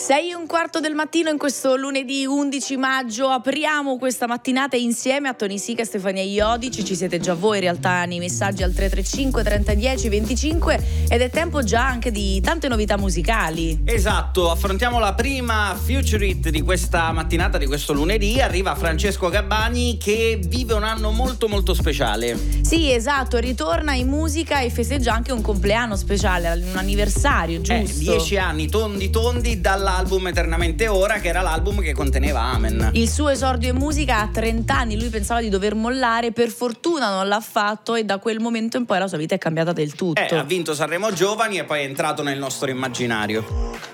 6:15 del mattino in questo lunedì 11 maggio apriamo questa mattinata insieme a Tony Sica e Stefania Iodici. Ci siete già voi in realtà nei messaggi al 335 30 10 25 ed è tempo già anche di tante novità musicali. Esatto, affrontiamo la prima Future Hit di questa mattinata, di questo lunedì. Arriva Francesco Gabbani che vive un anno molto molto speciale. Sì, esatto, ritorna in musica e festeggia anche un compleanno speciale, un anniversario, giusto? 10 anni tondi dall'album Eternamente Ora, che era l'album che conteneva Amen. Il suo esordio in musica a 30 anni, lui pensava di dover mollare, per fortuna non l'ha fatto e da quel momento in poi la sua vita è cambiata del tutto. Ha vinto Sanremo Giovani e poi è entrato nel nostro immaginario.